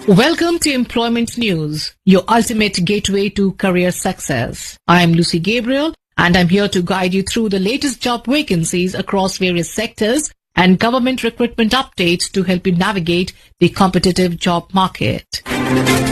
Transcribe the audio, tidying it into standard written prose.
Welcome to Employment News, your ultimate gateway to career success. I am Lucy Gabriel, and I'm here to guide you through the latest job vacancies across various sectors and government recruitment updates to help you navigate the competitive job market.